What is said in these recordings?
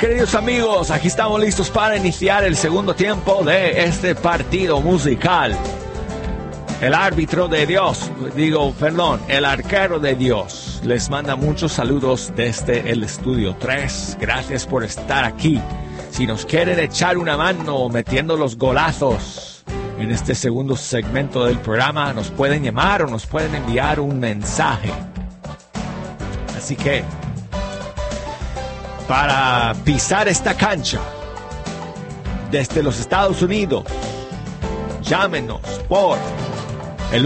queridos amigos, aquí estamos listos para iniciar el segundo tiempo de este partido musical. El árbitro de Dios, el arquero de Dios, les manda muchos saludos desde el estudio 3. Gracias por estar aquí. Si nos quieren echar una mano metiendo los golazos en este segundo segmento del programa, nos pueden llamar o nos pueden enviar un mensaje. Así que, para pisar esta cancha desde los Estados Unidos, llámenos por el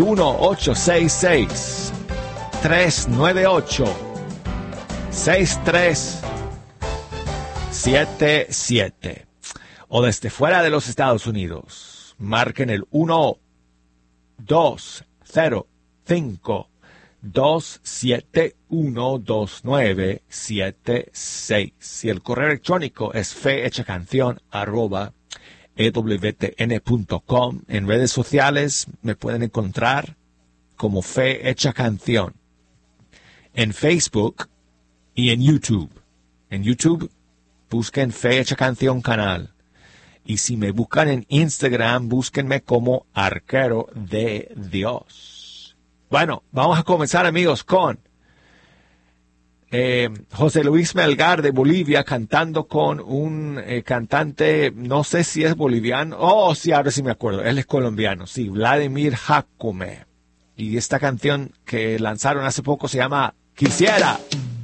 1-866-398-6377. O desde fuera de los Estados Unidos, marquen el 1-205-271-2976. Y el correo electrónico es fehechacanción@ewtn.com. En redes sociales me pueden encontrar como Fe Hecha Canción. En Facebook y en YouTube. En YouTube busquen Fe Hecha Canción canal. Y si me buscan en Instagram, búsquenme como Arquero de Dios. Bueno, vamos a comenzar, amigos, con José Luis Melgar de Bolivia cantando con un cantante, no sé si es boliviano. Oh, sí, ahora sí me acuerdo. Él es colombiano, sí, Vladimir Jacome. Y esta canción que lanzaron hace poco se llama Quisiera.